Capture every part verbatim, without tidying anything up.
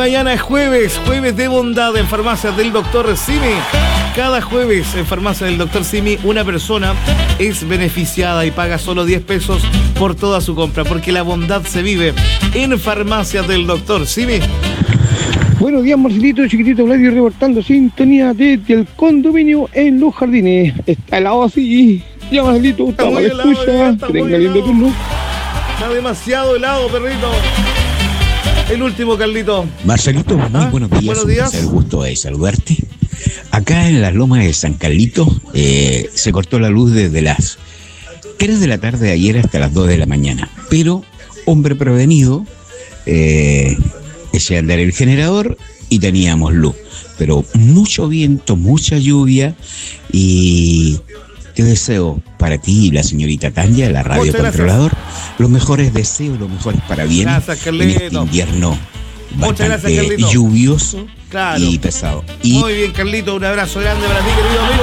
mañana es jueves, jueves de bondad en Farmacias del Doctor Simi. Cada jueves en Farmacias del Doctor Simi una persona es beneficiada y paga solo diez pesos por toda su compra, porque la bondad se vive en Farmacias del Doctor Simi. Buenos días, Marcelito, chiquitito Vladio, reportando sintonía desde el condominio en Los Jardines. Está helado así. Ya, Marcelito, está mal escucha. Que tenga lindo turno. Está demasiado helado, perrito. El último, Carlito. Marcelito, muy ¿Ah? buenos días. Buenos días. Es el gusto de saludarte. Acá en las lomas de San Carlito eh, se cortó la luz desde las tres de la tarde de ayer hasta las dos de la mañana. Pero, hombre prevenido, eh, eché a andar el generador y teníamos luz. Pero mucho viento, mucha lluvia y te deseo para ti y la señorita Tanya, la radio controlador, los mejores deseos, los mejores parabienes en este invierno bastante gracias, lluvioso claro. y pesado. Y muy bien, Carlito, un abrazo grande para ti, querido amigo.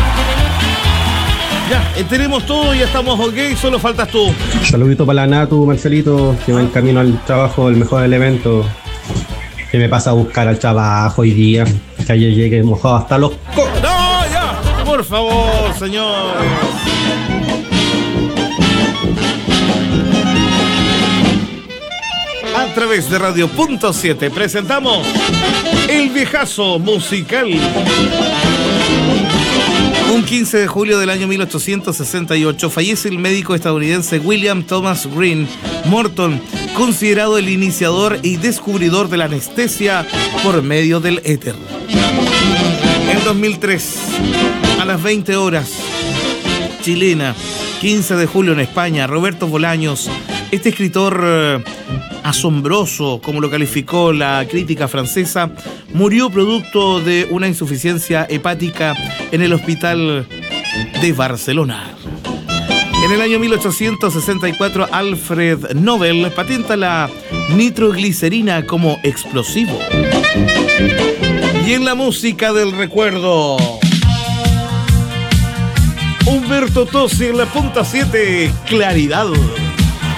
Ya, eh, tenemos todo, ya estamos ok, solo faltas tú. Saludito para la Natu, Marcelito, que va en camino al trabajo, el mejor elemento que me pasa a buscar al trabajo hoy día, que ayer llegué mojado hasta los co... ¡No, ya! Por favor, señor. A través de Radio Punto siete presentamos El Viejazo Musical. Un quince de julio del año mil ochocientos sesenta y ocho fallece el médico estadounidense William Thomas Green Morton, considerado el iniciador y descubridor de la anestesia por medio del éter. En dos mil tres, a las veinte horas, chilena, quince de julio en España, Roberto Bolaños, este escritor eh, asombroso, como lo calificó la crítica francesa, murió producto de una insuficiencia hepática en el hospital de Barcelona. En el año mil ochocientos sesenta y cuatro, Alfred Nobel patenta la nitroglicerina como explosivo. Y en la música del recuerdo, Humberto Tozzi en la punta siete, Claridad.